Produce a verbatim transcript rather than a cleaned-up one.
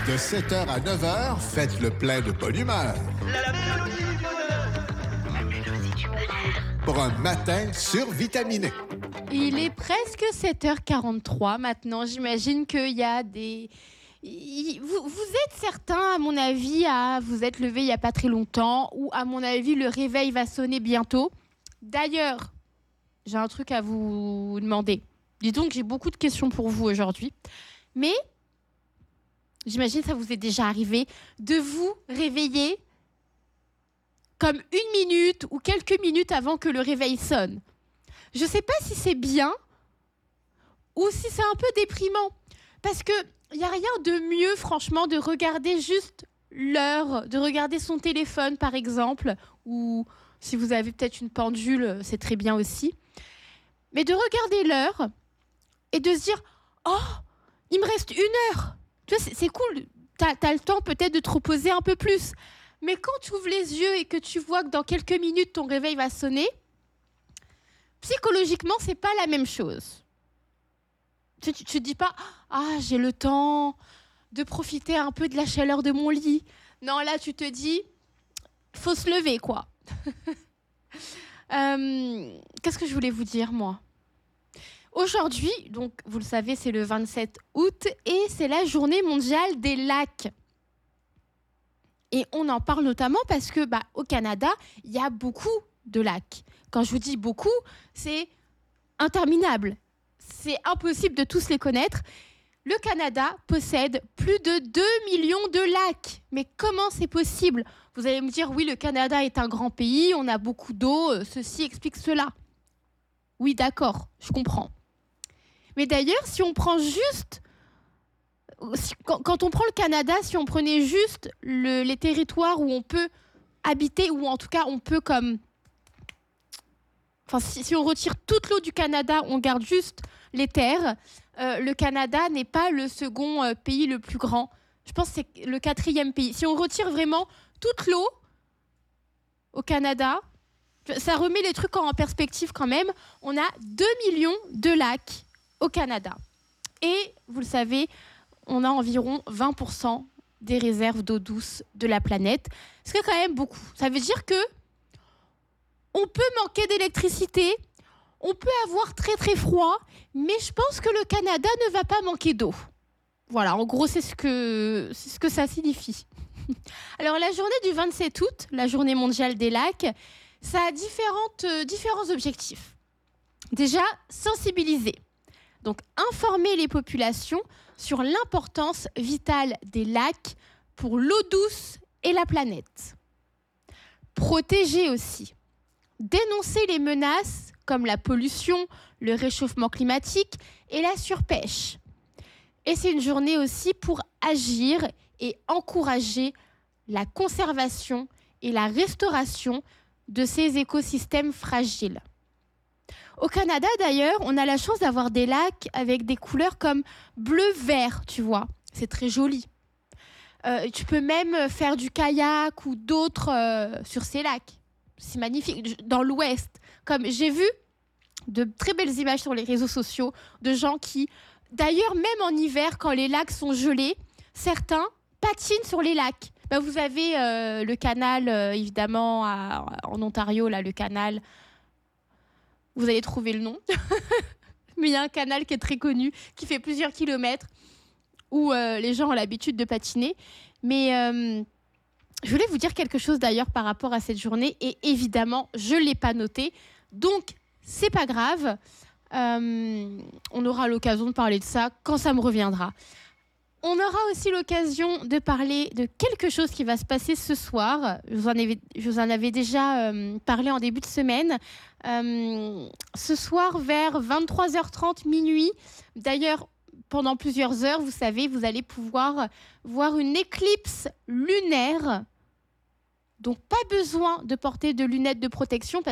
De sept heures à neuf heures, faites le plein de bonne humeur. La mélodie du bonheur. La mélodie du bonheur. Pour un matin survitaminé. Il est presque sept heures quarante-trois maintenant. J'imagine qu'il y a des... Vous, vous êtes certains, à mon avis, à vous êtes levé il n'y a pas très longtemps, ou à mon avis, le réveil va sonner bientôt. D'ailleurs, j'ai un truc à vous demander. Dis donc, j'ai beaucoup de questions pour vous aujourd'hui. Mais, j'imagine que ça vous est déjà arrivé de vous réveiller comme une minute ou quelques minutes avant que le réveil sonne. Je ne sais pas si c'est bien ou si c'est un peu déprimant. Parce qu'il n'y a rien de mieux, franchement, de regarder juste l'heure, de regarder son téléphone, par exemple, ou si vous avez peut-être une pendule, c'est très bien aussi. Mais de regarder l'heure et de se dire « Oh, il me reste une heure !» Tu vois, c'est, c'est cool. Tu as le temps peut-être de te reposer un peu plus. Mais quand tu ouvres les yeux et que tu vois que dans quelques minutes, ton réveil va sonner, psychologiquement, c'est pas la même chose. Tu ne te dis pas « Ah, j'ai le temps de profiter un peu de la chaleur de mon lit. » Non, là, tu te dis « Faut se lever, quoi. » euh, Qu'est-ce que je voulais vous dire, moi ? Aujourd'hui, donc, vous le savez, c'est le vingt-sept août et c'est la journée mondiale des lacs. Et on en parle notamment parce que, bah, au Canada, il y a beaucoup de lacs. Quand je vous dis beaucoup, c'est interminable. C'est impossible de tous les connaître. Le Canada possède plus de deux millions de lacs. Mais comment c'est possible ? Vous allez me dire, oui, le Canada est un grand pays, on a beaucoup d'eau, ceci explique cela. Oui, d'accord, je comprends. Mais d'ailleurs, si on prend juste... Si, quand, quand on prend le Canada, si on prenait juste le, les territoires où on peut habiter, ou en tout cas, on peut comme... Enfin, si, si on retire toute l'eau du Canada, on garde juste les terres, euh, le Canada n'est pas le second euh, pays le plus grand. Je pense que c'est le quatrième pays. Si on retire vraiment toute l'eau au Canada, ça remet les trucs en perspective quand même. On a deux millions de lacs au Canada. Et, vous le savez, on a environ vingt pour cent des réserves d'eau douce de la planète. Ce qui est quand même beaucoup. Ça veut dire que on peut manquer d'électricité, on peut avoir très très froid, mais je pense que le Canada ne va pas manquer d'eau. Voilà, en gros, c'est ce que, c'est ce que ça signifie. Alors, la journée du vingt-sept août, la journée mondiale des lacs, ça a différentes, euh, différents objectifs. Déjà, sensibiliser. Donc, informer les populations sur l'importance vitale des lacs pour l'eau douce et la planète. Protéger aussi. Dénoncer les menaces comme la pollution, le réchauffement climatique et la surpêche. Et c'est une journée aussi pour agir et encourager la conservation et la restauration de ces écosystèmes fragiles. Au Canada, d'ailleurs, on a la chance d'avoir des lacs avec des couleurs comme bleu-vert, tu vois. C'est très joli. Euh, tu peux même faire du kayak ou d'autres euh, sur ces lacs. C'est magnifique. Dans l'Ouest, comme j'ai vu de très belles images sur les réseaux sociaux de gens qui, d'ailleurs, même en hiver, quand les lacs sont gelés, certains patinent sur les lacs. Ben, vous avez euh, le canal, euh, évidemment, à, en Ontario, là, le canal. Vous allez trouver le nom. Mais il y a un canal qui est très connu, qui fait plusieurs kilomètres, où euh, les gens ont l'habitude de patiner. Mais euh, je voulais vous dire quelque chose d'ailleurs par rapport à cette journée. Et évidemment, je ne l'ai pas noté. Donc, c'est pas grave. Euh, on aura l'occasion de parler de ça quand ça me reviendra. On aura aussi l'occasion de parler de quelque chose qui va se passer ce soir. Je vous en avais, je vous en avais déjà euh, parlé en début de semaine. Euh, ce soir, vers vingt-trois heures trente, minuit. D'ailleurs, pendant plusieurs heures, vous savez, vous allez pouvoir voir une éclipse lunaire. Donc, pas besoin de porter de lunettes de protection.